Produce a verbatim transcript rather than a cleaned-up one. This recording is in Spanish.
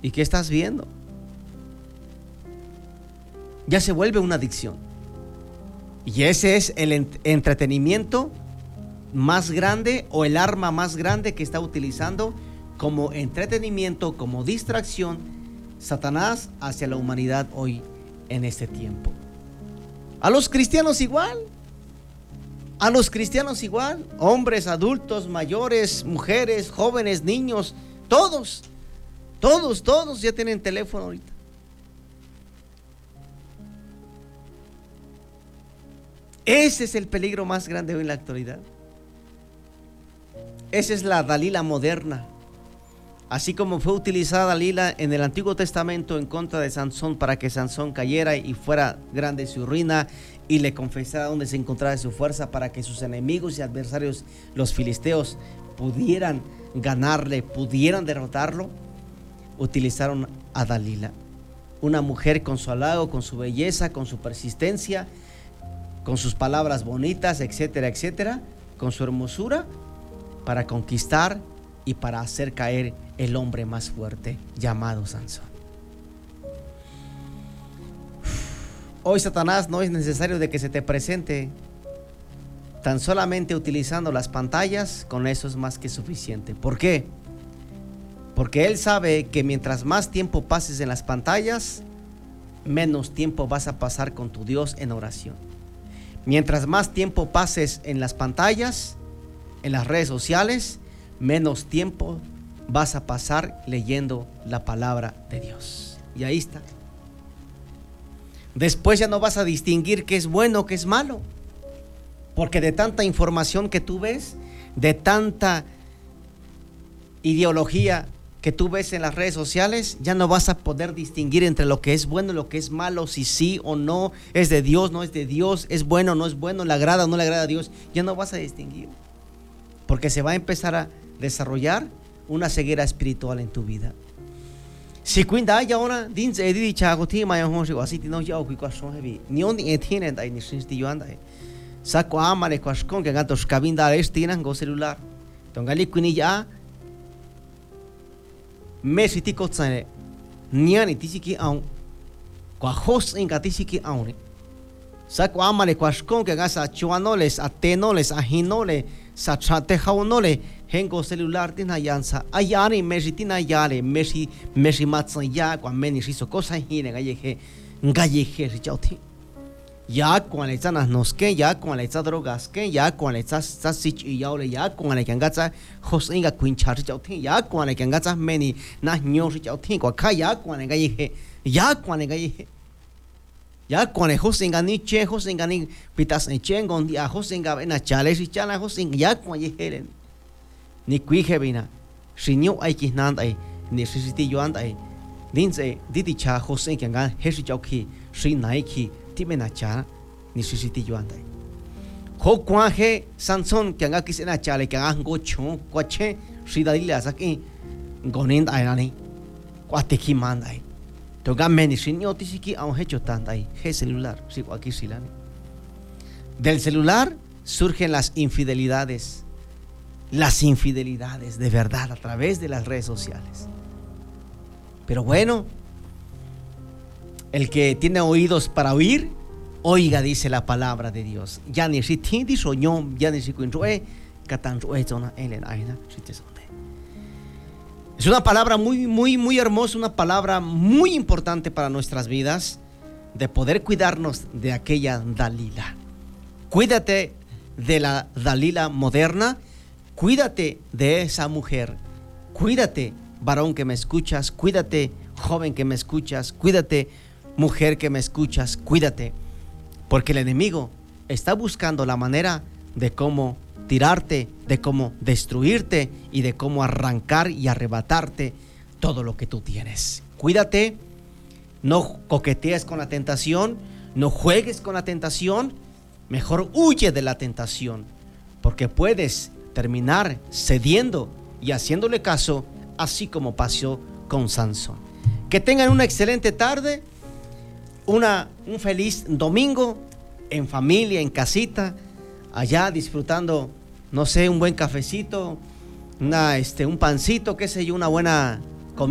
¿Y qué estás viendo? Ya se vuelve una adicción. Y ese es el ent- entretenimiento más grande, o el arma más grande que está utilizando como entretenimiento, como distracción, Satanás hacia la humanidad hoy en este tiempo. A los cristianos igual. A los cristianos igual. Hombres, adultos, mayores, mujeres, jóvenes, niños, todos. Todos, todos ya tienen teléfono ahorita. Ese es el peligro más grande hoy en la actualidad. Esa es la Dalila moderna. Así como fue utilizada Dalila en el Antiguo Testamento en contra de Sansón para que Sansón cayera y fuera grande su ruina, y le confesara dónde se encontraba su fuerza para que sus enemigos y adversarios, los filisteos, pudieran ganarle, pudieran derrotarlo. Utilizaron a Dalila, una mujer con su halago, con su belleza, con su persistencia, con sus palabras bonitas, etcétera, etcétera, con su hermosura, para conquistar y para hacer caer el hombre más fuerte llamado Sansón. Hoy Satanás no es necesario de que se te presente, tan solamente utilizando las pantallas, con eso es más que suficiente. ¿Por qué? Porque él sabe que mientras más tiempo pases en las pantallas, menos tiempo vas a pasar con tu Dios en oración. Mientras más tiempo pases en las pantallas, en las redes sociales, menos tiempo vas a pasar leyendo la palabra de Dios. Y ahí está. Después ya no vas a distinguir qué es bueno, qué es malo, porque de tanta información que tú ves, de tanta ideología que tú ves en las redes sociales, ya no vas a poder distinguir entre lo que es bueno y lo que es malo, si sí o no, es de Dios, no es de Dios, es bueno o no es bueno, le agrada o no le agrada a Dios. Ya no vas a distinguir, porque se va a empezar a desarrollar una ceguera espiritual en tu vida. Si cuida ya ahora din se di chago ti ma yo si así no ya ku kwashon hebi ni on e tienen dai ni sinsti yo anda saco amare kwashkon que gatos cabinda estinan go celular tongali kuni ya me siti kotsane niani tisiki au kwa hos en gatisiki aune saco amare kwashkon que gasa chuanoles atenoles ajinole sa chate jaunole hengo celular tina yansa ayani mesi tina yale mesi mesi matsan ya kwa meni hizo cosas hine galleje galleje chauti ya con le zanas noske ya con le drogas que ya con le zas zasich y yaule ya con le kangatsa hosinga quinchar chauti ya con le kangatsa meni na nyo chauti kwa kaya con le galleje ya con le galleje ya con le hosinga ni che hosinga ni pitas en chengon dia hosinga en chale si chana hosinga ya con le helen ni cuije vina sinyo ai kinan ai ni sisiti yuan ai dinse didi cha hosen que ngan heshi chauki si naiki timena cha ni sisiti yuan ai ho kwaje Sansón que ngan kisena chale que ngan gocho kwache si dalila saki gonin ai nani kwateki man ai to gamme ni sinyo tisiki au hecho tan ai he celular si kwaki silani. Del celular surgen las infidelidades. Las infidelidades de verdad a través de las redes sociales. Pero bueno, el que tiene oídos para oír, oiga, dice la palabra de Dios. Ya ni si tindi soñó, ya ni si cuinroe, catanroe zona elen aina, si te sonde. Es una palabra muy, muy, muy hermosa, una palabra muy importante para nuestras vidas, de poder cuidarnos de aquella Dalila. Cuídate de la Dalila moderna. Cuídate de esa mujer, cuídate, varón que me escuchas, cuídate, joven que me escuchas, cuídate, mujer que me escuchas, cuídate, porque el enemigo está buscando la manera de cómo tirarte, de cómo destruirte y de cómo arrancar y arrebatarte todo lo que tú tienes. Cuídate, no coquetees con la tentación, no juegues con la tentación, mejor huye de la tentación, porque puedes terminar cediendo y haciéndole caso, así como pasó con Sansón. Que tengan una excelente tarde, una, un feliz domingo en familia, en casita, allá disfrutando, no sé, un buen cafecito, una, este, un pancito, qué sé yo, una buena